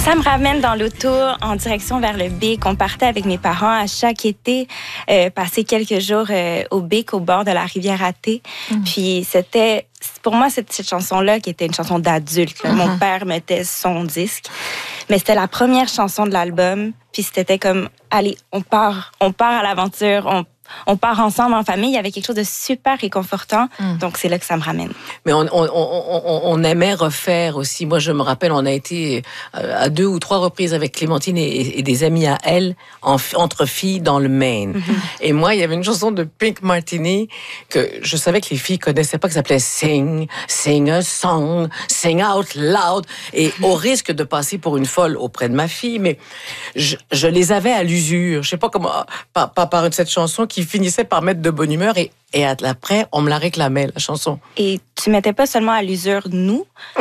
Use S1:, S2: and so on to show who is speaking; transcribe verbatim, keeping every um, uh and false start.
S1: Ça me ramène dans l'auto en direction vers le Bic. On partait avec mes parents à chaque été, euh, passer quelques jours euh, au Bic, au bord de la rivière Athée. Mm. Puis c'était, pour moi, cette, cette chanson-là qui était une chanson d'adulte. Mm-hmm. Mon père mettait son disque, mais c'était la première chanson de l'album. Puis c'était comme, allez, on part, on part à l'aventure, on On part ensemble en famille, il y avait quelque chose de super réconfortant, mm. donc c'est là que ça me ramène.
S2: Mais on, on, on, on aimait refaire aussi. Moi, je me rappelle, on a été à deux ou trois reprises avec Clémentine et, et des amis à elle, en, entre filles dans le Maine. Mm-hmm. Et moi, il y avait une chanson de Pink Martini que je savais que les filles connaissaient pas, qui s'appelait Sing, Sing a Song, Sing Out Loud. Et au risque de passer pour une folle auprès de ma fille, mais je, je les avais à l'usure. Je sais pas comment, par, par, par cette chanson qui finissait par mettre de bonne humeur et, et après, on me la réclamait, la chanson.
S1: Et tu mettais pas seulement à l'usure nous,